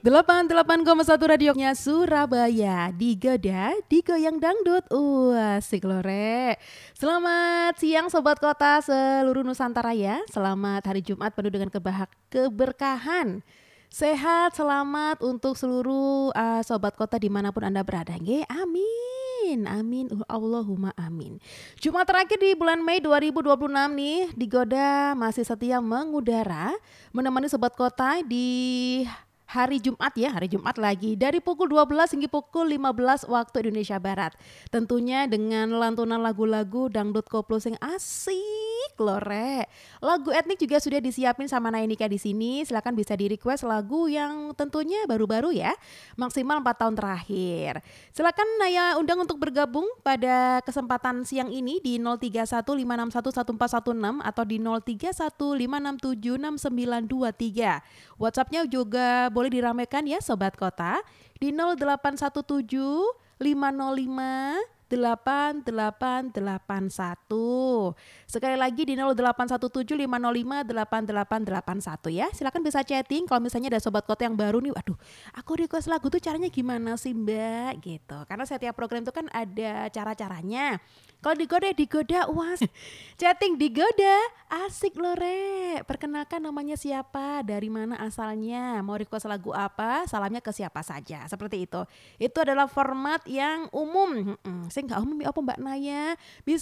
88,1 radionya Surabaya. Digoyang dangdut. Asik loh Re. Selamat siang Sobat Kota seluruh Nusantara ya. Selamat hari Jumat penuh dengan keberkahan. Sehat, selamat untuk seluruh Sobat Kota dimanapun Anda berada. Nggih, amin. Amin, Allahumma amin. Jumat terakhir di bulan Mei 2026 nih, Digoda masih setia mengudara menemani Sobat Kota di hari Jumat ya, hari Jumat lagi dari pukul 12 hingga pukul 15 waktu Indonesia Barat. Tentunya dengan lantunan lagu-lagu dangdut koplo sing asik loh Re. Lagu etnik juga sudah disiapin sama Nainika di sini. Silakan bisa di request lagu yang tentunya baru-baru ya, maksimal 4 tahun terakhir. Silakan Naya undang untuk bergabung pada kesempatan siang ini di 0315611416 atau di 0315676923. WhatsAppnya juga boleh diramaikan ya Sobat Kota di 0817 505 8881. Sekali lagi di 0817 505 8881 ya. Silakan bisa chatting kalau misalnya ada Sobat Kota yang baru nih. Waduh, aku request lagu tuh caranya gimana sih Mbak gitu. Karena setiap program itu kan ada cara-caranya. Kalau digoda, wah chatting digoda, asik loh Re. Perkenalkan namanya siapa, dari mana asalnya, mau request lagu apa, salamnya ke siapa saja, seperti itu. Itu adalah format yang umum. Saya nggak umum apa Mbak Naya, bisa